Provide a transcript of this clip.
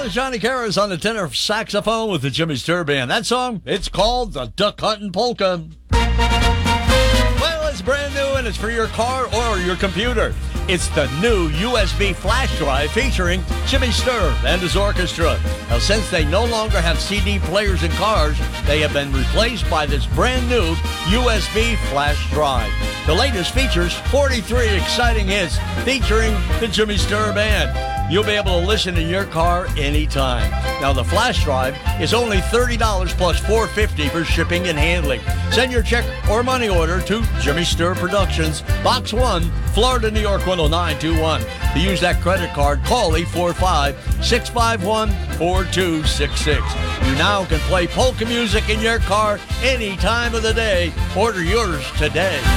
That was Johnny Karras on the tenor saxophone with the Jimmy Sturr Band. That song, it's called the Duck Hunting Polka. Well, it's brand new and it's for your car or your computer. It's the new USB flash drive featuring Jimmy Sturr and his orchestra. Now, since they no longer have CD players in cars, they have been replaced by this brand new USB flash drive. The latest features 43 exciting hits featuring the Jimmy Sturr Band. You'll be able to listen in your car anytime. Now, the flash drive is only $30 plus $4.50 for shipping and handling. Send your check or money order to Jimmy Sturr Productions, Box 1, Florida, New York 10921. To use that credit card, call 845-651-4266. You now can play polka music in your car any time of the day. Order yours today.